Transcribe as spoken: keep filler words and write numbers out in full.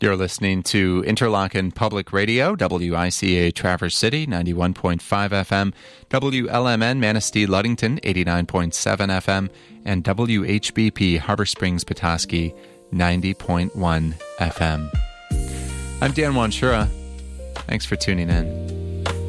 You're listening to Interlochen Public Radio, W I C A Traverse City, ninety-one point five F M, W L M N Manistee Ludington, eighty-nine point seven F M, and W H B P Harbor Springs Petoskey, ninety point one F M. I'm Dan Wanshura. Thanks for tuning in.